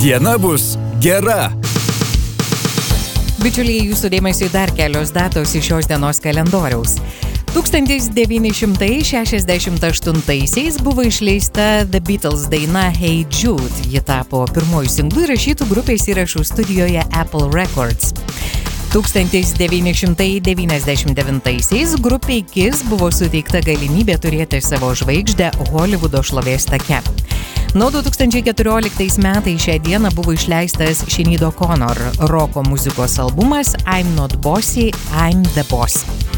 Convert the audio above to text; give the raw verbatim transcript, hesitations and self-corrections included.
Diena bus gera. Bičiuliai, jūsų dėmesį dar kelios datos iš šios dienos kalendoriaus. tūkstantis devyni šimtai šešiasdešimt aštuntaisiais buvo išleista The Beatles daina Hey Jude. Ji tapo pirmojų singlų įrašytų grupės įrašų studijoje Apple Records. tūkstantis devyni šimtai devyniasdešimt devintaisiais grupei Kiss buvo suteikta galimybė turėti savo žvaigždę Holivudo šlovės take. Nuo du tūkstančiai keturioliktais metais šią dieną buvo išleistas Sinead O'Connor roko muzikos albumas I'm Not Bossy, I'm the Boss.